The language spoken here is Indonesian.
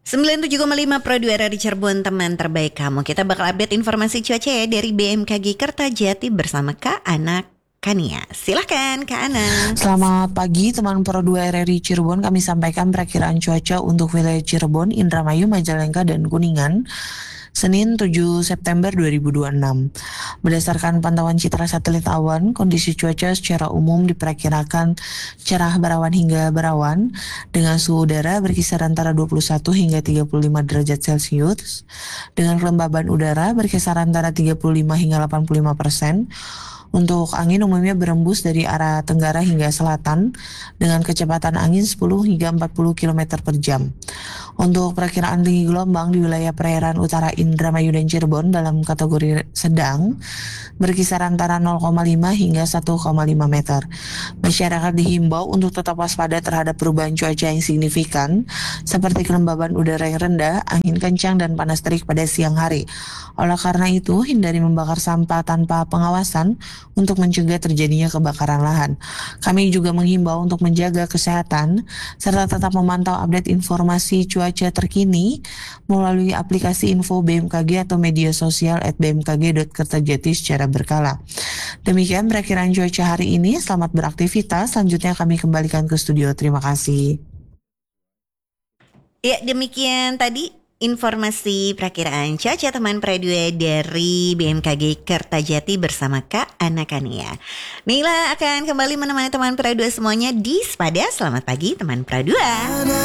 97,5 Pro 2 Radio Cirebon, teman terbaik kamu. Kita bakal update informasi cuaca ya dari BMKG Kertajati bersama Kak Ana Kania. Silahkan Kak Ana. Selamat pagi teman Pro 2 RRI Cirebon. Kami sampaikan perakiraan cuaca untuk wilayah Cirebon, Indramayu, Majalengka, dan Kuningan Senin 7 September 2026. Berdasarkan pantauan citra satelit awan, kondisi cuaca secara umum diperkirakan cerah berawan hingga berawan dengan suhu udara berkisar antara 21 hingga 35 derajat Celcius, dengan kelembaban udara berkisar antara 35 hingga 85%. Untuk angin umumnya berembus dari arah tenggara hingga selatan dengan kecepatan angin 10 hingga 40 km per jam. Untuk perakiraan tinggi gelombang di wilayah perairan utara Indramayu dan Cirebon dalam kategori sedang berkisar antara 0,5 hingga 1,5 meter. Masyarakat dihimbau untuk tetap waspada terhadap perubahan cuaca yang signifikan seperti kelembaban udara yang rendah, angin kencang, dan panas terik pada siang hari. Oleh karena itu, hindari membakar sampah tanpa pengawasan untuk mencegah terjadinya kebakaran lahan. Kami juga menghimbau untuk menjaga kesehatan serta tetap memantau update informasi cuaca terkini melalui aplikasi info BMKG atau media sosial @bmkg.kertajati secara berkala. Demikian perakiraan cuaca hari ini. Selamat beraktivitas. Selanjutnya kami kembalikan ke studio. Terima kasih. Ya, demikian tadi informasi perakiraan cuaca teman Pro 2 dari BMKG Kertajati bersama Kak Ana Kania. Nila akan kembali menemani teman Pro 2 semuanya di Sepada. Selamat pagi teman Pro 2.